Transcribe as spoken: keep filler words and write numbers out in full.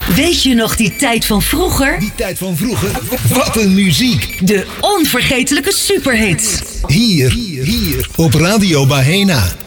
Weet je nog die tijd van vroeger? Die tijd van vroeger? Wat een muziek! De onvergetelijke superhits. Hier, hier, hier op Radio Bahena.